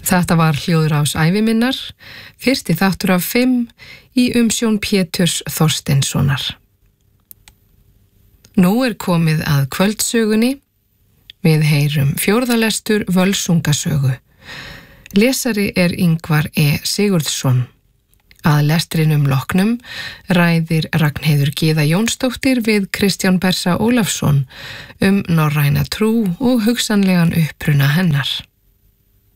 Þetta var Hljóðrás æviminnar, fyrsti þáttur af 5 í umsjón Péturs Þorsteinssonar. Nú komið að kvöldsögunni. Við heyrum 4. lestur Völsungasögu. Lesari Ingvar Sigurðsson. Að lestrinum loknum ræðir Ragnheiður Gyða Jónsdóttir við Kristján Bersa Ólafsson norræna trú og hugsanlegan uppruna hennar.